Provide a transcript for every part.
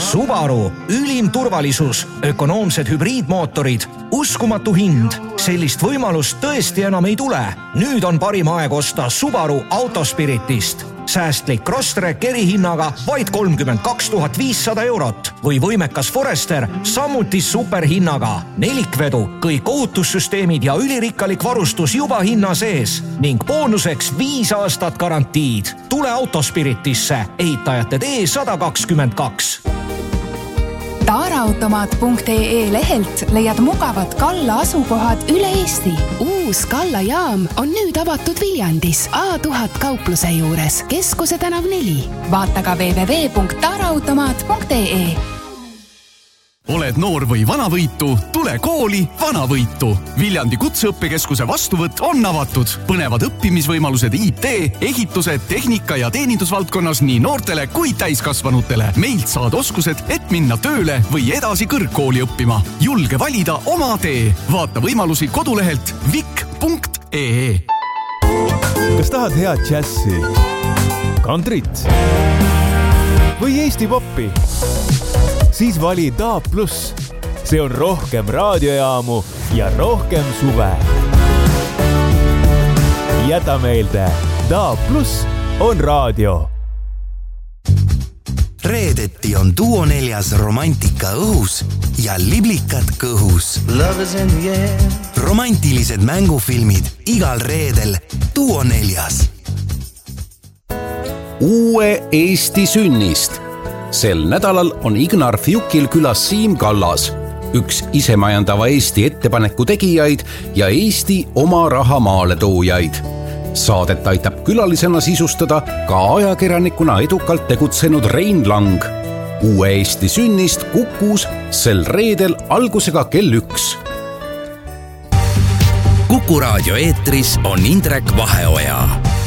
Subaru, ülim turvalisus, ökonoomsed hübriidmootorid, uskumatu hind. Sellist võimalust tõesti enam ei tule. Nüüd on parim aeg osta Subaru Autospiritist. Säästlik Crosstrek erihinnaga vaid 32 500 eurot või võimekas Forester samuti superhinnaga. Nelikvedu, kõik ohutussüsteemid ja ülirikkalik varustus juba hinna sees ning boonuseks 5 aastat garantiid. Tule Autospiritisse, ehitajate tee 122. Taaraautomaat.ee lehelt leiad mugavad Kalla asukohad üle Eesti. Uus Kalla jaam on nüüd avatud Viljandis A1000 kaupluse juures, Keskuse tänav 4. Vaata ka www.taaraautomaat.ee. Oled noor või vanavõitu? Tule kooli Vanavõitu. Viljandi kutseõppekeskuse vastuvõtt on avatud. Põnevad õppimisvõimalused IT, ehituse, tehnika ja teenindusvaldkonnas nii noortele kui täiskasvanutele. Meilt saad oskused, et minna tööle või edasi kõrgkooli õppima. Julge valida oma tee. Vaata võimalusi kodulehelt vik.ee. Kas tahad head džässi, kantrit või Eesti poppi? Siis vali DAB+. See on rohkem raadiojaamu ja rohkem suve. Jäta meelde, DAB+ on raadio. Reedeti on Duo 4 romantika õhus ja liblikad kõhus. Romantilised mängufilmid igal reedel Duo 4. Uue Eesti sünnist. Sel nädalal on Ignar Fjukil külas Siim Kallas, üks isemajandava Eesti ettepaneku tegijaid ja Eesti oma raha maale toojaid. Saadet aitab külalisena sisustada ka ajakirjanikuna edukalt tegutsenud Rein Lang. Uue Eesti sünnist Kukus sel reedel algusega kell 1. Kuku raadio eetris on Indrek Vaheoja.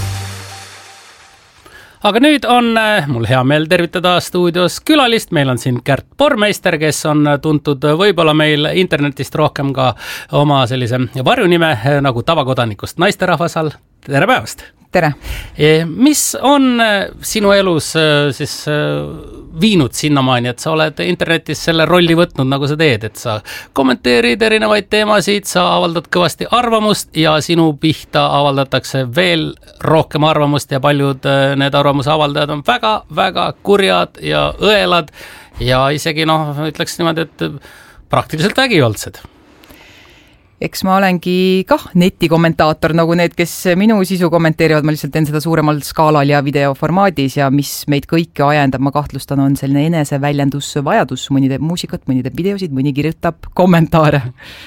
Aga nüüd on mul hea meel tervitada stuudios külalist. Meil on siin Kärt Pormeister, kes on tuntud võib-olla meil internetist rohkem ka oma sellise varjunime nagu tavakodanikust naisterahvasal. Tere päevast! Tere! Mis on sinu elus siis viinud sinnamaani, et sa oled internetis selle rolli võtnud, nagu sa teed, et sa kommenteerid erinevaid teemasid, sa avaldad kõvasti arvamust ja sinu pihta avaldatakse veel rohkem arvamust ja paljud need arvamuse avaldajad on väga kurjad ja õelad ja isegi ütleks niimoodi, et praktiliselt vägivaldsed. Eks ma olengi kah netikommentaator, nagu need, kes minu sisu kommenteerivad, ma lihtsalt teen seda suuremal skaalal ja videoformaadis ja mis meid kõiki ajendab, ma kahtlustan, on selline eneseväljendusvajadus, mõni teeb muusikat, mõni teeb videosid, mõni kirjutab kommentaare.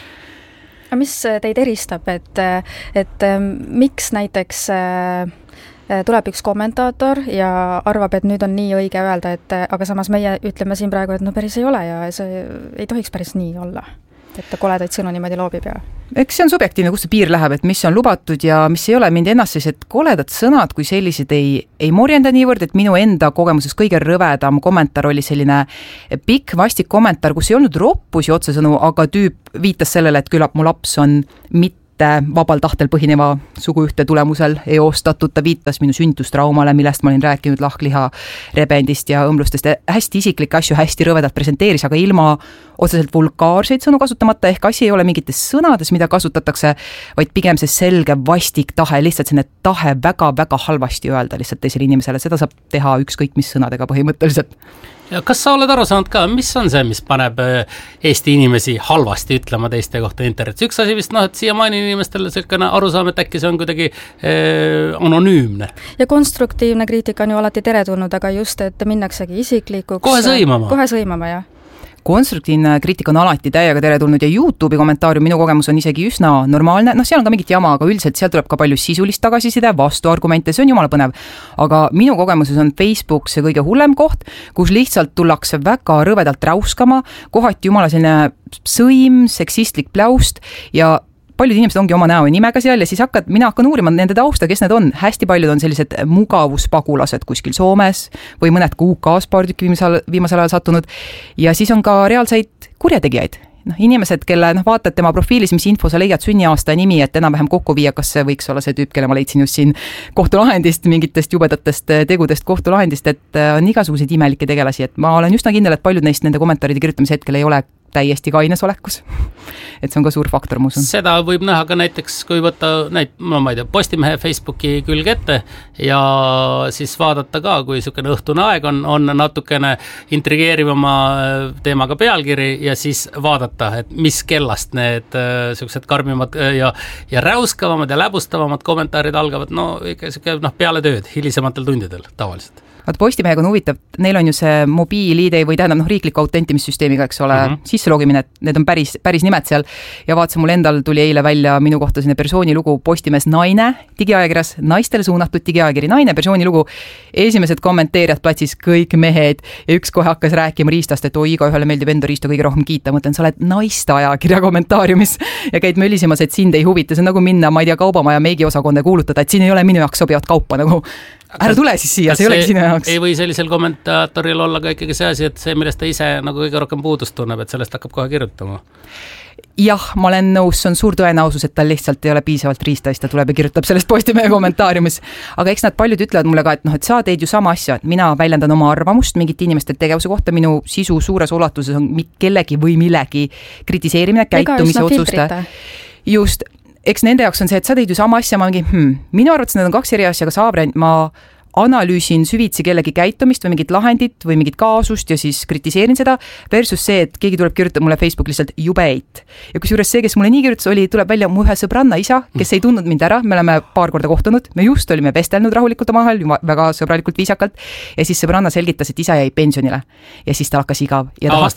Mis teid eristab, et miks näiteks tuleb üks kommentaator ja arvab, et nüüd on nii õige öelda, aga samas meie ütleme siin praegu, et päris ei ole ja see ei tohiks päris nii olla? Et ta koledaid sõnu niimoodi loobib ja... Eks see on subjektiivne, kus see piir läheb, et mis on lubatud ja mis ei ole. Mind ennast sellised koledad sõnad kui sellised ei morjenda niivõrd, et minu enda kogemuses kõige rõvedam kommentaar oli selline pikk vastik kommentaar, kus ei olnud roppusi otsesõnu, aga tüüp viitas sellele, et küllap mu laps on mitte vabal tahtel põhineva suguühte tulemusel eostatud. Ta viitas minu sünnitustraumale, millest ma olin rääkinud, lahkliha rebendist ja õmblustest. Hästi isiklikke asju hästi rõvedalt presenteeris, aga ilma otseselt vulgaarseid sõnu kasutamata, ehk asi ei ole mingites sõnades, mida kasutatakse, vaid pigem see selge vastik tahe, lihtsalt selline tahe väga halvasti öelda lihtsalt teisele inimesele. Seda saab teha ükskõik mis sõnadega põhimõtteliselt. Ja kas sa oled aru saanud ka, mis on see, mis paneb Eesti inimesi halvasti ütlema teiste kohta internetis? Üks asi vist, et siiamaani inimestele selline arusaam, et äkki see on kuidagi anonüümne. Ja konstruktiivne kriitika on ju alati teretulnud, aga just, et minnaksegi isiklikuks. Kohe sõimama, jah. Konstruktiivne kriitika on alati täiega teretulnud ja YouTube'i kommentaarium minu kogemus on isegi üsna normaalne. Seal on ka mingit jama, aga üldiselt seal tuleb ka palju sisulist tagasiside, vastuargumente, see on jumala põnev. Aga minu kogemuses on Facebook see kõige hullem koht, kus lihtsalt tullakse väga rõvedalt räuskama, kohati jumala selline sõim, seksistlik pläust ja paljud inimesed ongi oma näo ja nimega seal ja siis mina hakkan uurima nende tausta, kes need on. Hästi paljud on sellised mugavuspagulased kuskil Soomes või mõned ka UK-s paar tükki viimasel ajal sattunud ja siis on ka reaalseid kurjategijaid. inimesed, kelle vaatad tema profiilis, mis info sa leiad sünniaasta ja nimi, et enam-vähem kokku viia, kas see võiks olla see tüüp, kelle ma leidsin just siin kohtulahendist, mingitest jubedatest tegudest kohtulahendist, et on igasuguseid imelikke tegelasi, et ma olen üsna kindel, et paljud neist nende kommentaaride kirjutamise hetkel ei ole täiesti kaines olekus. Et see on ka suur faktor, ma usun. Seda võib näha ka näiteks, kui võtta ma ei tea, Postimehe Facebooki külg ette ja siis vaadata ka, kui niisugune õhtune aeg on natukene intrigeerivama teemaga pealkiri ja siis vaadata, et mis kellast need niisugused karmimad ja räuskavamad ja läbustavamad kommentaarid algavad, ikka peale tööd, hilisematel tundidel tavaliselt. Vaat Postimehega on huvitav, neil on ju see mobiil-ID või tähendab riikliku autentimissüsteemiga, eks ole, sisselogimine, need on päris nimed seal ja vaatasin, mul endal tuli eile välja minu kohta selline persoonilugu Postimees Naine digiajakirjas, naistele suunatud digiajakiri Naine persoonilugu, esimesed kommenteerijad platsis kõik mehed ja üks kohe hakkas rääkima riistast, et igaühele meeldib enda riista kõige rohkem kiita, mõtlen, sa oled naiste ajakirja kommentaariumis ja käid mölisimas, et sind ei huvita, see on nagu minna, ma ei tea, kaubamaja meigiosakonda kuulutada, et siin ei ole minu jaoks sobivat kaupa nagu ära tule siis siia, see ei olegi sinu jaoks. Ei või sellisel kommentaatoril olla ka ikkagi see asi, et see, millest ta ise nagu kõige rohkem puudust tunneb, et sellest hakkab kohe kirjutama. Jah, ma olen nõus, see on suur tõenäosus, et tal lihtsalt ei ole piisavalt riista, siis ta tuleb ja kirjutab sellest Postimehe kommentaariumis. Aga eks nad paljud ütlevad mulle ka, et sa teed ju sama asja, et mina väljendan oma arvamust mingite inimeste tegevuse kohta, minu sisu suures ulatuses on kellegi või millegi kritiseerimine, käitumise otsuste. Just. Eks nende jaoks on see, et sa teed ju sama asja, ma minu arvates need on kaks eri asja, aga Saavren, ma analüüsin süvitsi kellegi käitumist või mingit lahendit või mingit kaasust ja siis kritiseerin seda versus see, et keegi tuleb kirjutada mulle Facebook lihtsalt jubeit. Ja kusjuures see, kes mulle nii kirjutas, tuleb välja mu ühe sõbranna isa, kes ei tundnud mind ära, me oleme paar korda kohtunud, me just olime vestelnud rahulikult omavahel, väga sõbralikult viisakalt ja siis sõbranna selgitas, et isa jäi pensionile ja siis ta hakkas igav. Ja ta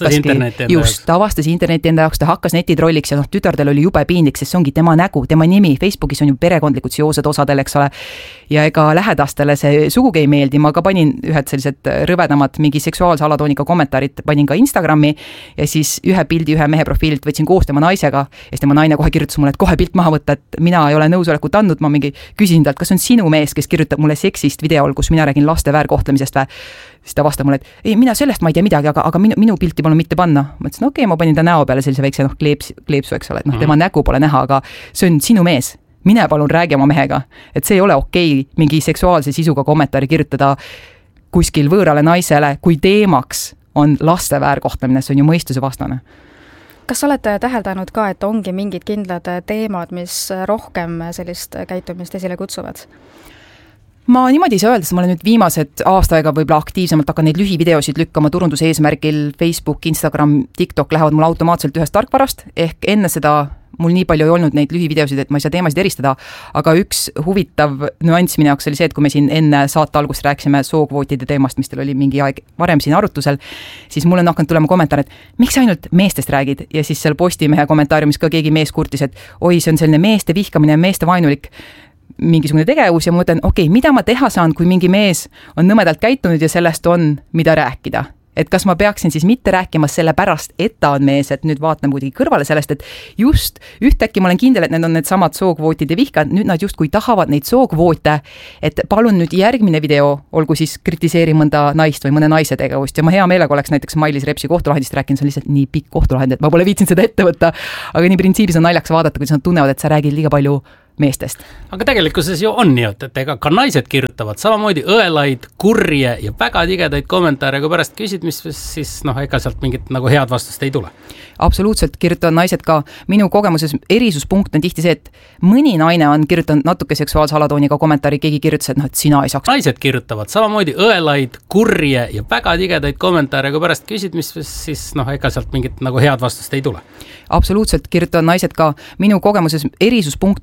avastas interneti enda jaoks, ta hakkas netitrolliks ja tütardel oli jube piinlik, sest see ongi tema nägu, tema nimi, Facebookis on ju perekondlikud seosed osadel, eks ole, ja ega lähedastele see sugugi ei meeldi, ma ka panin ühed sellised rõvedamad mingi seksuaalse alatoonika kommentaarid, panin ka Instagrami ja siis ühe pildi ühe mehe profiililt võtsin koos tema naisega ja siis tema naine kohe kirjutas mulle, et kohe pilt maha võtta, et mina ei ole nõusolekut andnud, ma mingi küsisin talt, kas on sinu mees, kes kirjutab mulle seksist videol, kus mina räägin laste väärkohtlemisest või siis ta vastab mulle, et ei, mina sellest ma ei tea midagi, aga minu pilti palun mitte panna. Ma ütlesin, okei, ma panin ta näo peale sellise väikse kleepsu, eks ole, et tema nägu pole näha, aga see on sinu mees. Mine palun räägi oma mehega, et see ei ole okei mingi seksuaalse sisuga kommentaari kirjutada kuskil võõrale naisele, kui teemaks on laste väärkohtlemine, see on ju mõistuse vastane. Kas olete täheldanud ka, et ongi mingid kindlad teemad, mis rohkem sellist käitumist esile kutsuvad? Ma niimoodi ei saa öelda, sest ma olen nüüd viimased aasta aega võib-olla aktiivsemalt hakkan neid lühivideosid lükkama turunduse eesmärgil, Facebook, Instagram, TikTok lähevad mul automaatselt ühest tarkvarast, ehk enne seda mul nii palju ei olnud neid lühivideosid, et ma ei saa teemasid eristada, aga üks huvitav nüanss minu jaoks oli see, et kui me siin enne saate algust rääksime sookvootide teemast, mis teil oli mingi aeg varem siin arutusel, siis mul on hakanud tulema kommentaar, et miks ainult meestest räägid ja siis seal Postimehe kommentaariumis ka keegi mees kurtis, et oi, see on selline meeste vihkamine ja meeste vaenulik mingisugune tegevus ja ma mõtlen, okei, mida ma teha saan, kui mingi mees on nõmedalt käitunud ja sellest on, mida rääkida. Et kas ma peaksin siis mitte rääkima selle pärast, et ta on mees, et nüüd vaatan kuidagi kõrvale sellest, et just ühtäkki ma olen kindel, et need on need samad sookvootide vihkad, nüüd nad justkui tahavad neid sookvoote, et palun nüüd järgmine video, olgu siis kritiseeri mõnda naist või mõne naise tegevust ja ma hea meelega oleks näiteks Mailis Repsi kohtulahendist rääkinud, see on lihtsalt nii pikk kohtulahend, et ma pole viitsinud seda ette võtta, aga nii printsiibis on naljaks vaadata, kuidas nad tunnevad, et sa räägid liiga palju meestest. Aga tegelikkuses ju on nii, et ega ka naised kirjutavad samamoodi õelaid, kurje ja väga tigedaid kommentaare, kui pärast küsid, mis siis ega sealt mingit nagu head vastust ei tule. Absoluutselt kirjutavad naised ka. Minu kogemuses erisuspunkt on tihti see, et mõni naine on kirjutanud natuke seksuaalse alatooniga kommentaari, keegi kirjutas, et sina ei saaks. Naised kirjutavad samamoodi õelaid, kurje ja väga tigedaid kommentaare, kui pärast küsid, mis siis ega sealt mingit nagu head vastust ei tule. Absoluutselt kirjutavad naised ka. Minu kogemuses erisuspunkt